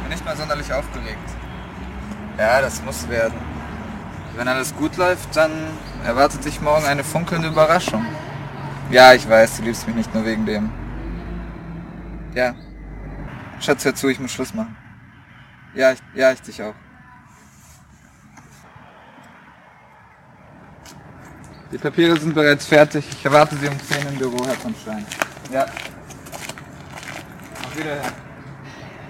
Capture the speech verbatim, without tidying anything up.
bin nicht mal sonderlich aufgeregt. Ja, das muss werden. Wenn alles gut läuft, dann erwartet dich morgen eine funkelnde Überraschung. Ja, ich weiß, du liebst mich nicht nur wegen dem. Ja. Schatz, hör zu, ich muss Schluss machen. Ja, ich, ja, ich dich auch. Die Papiere sind bereits fertig. Ich erwarte Sie um zehn im Büro, Herr von Stein. Ja. Auf Wiedersehen.